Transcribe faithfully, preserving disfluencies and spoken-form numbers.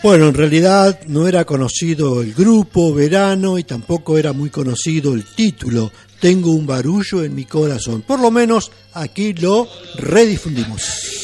Bueno, en realidad no era conocido el grupo Verano y tampoco era muy conocido el título, Tengo un barullo en mi corazón. Por lo menos aquí lo redifundimos.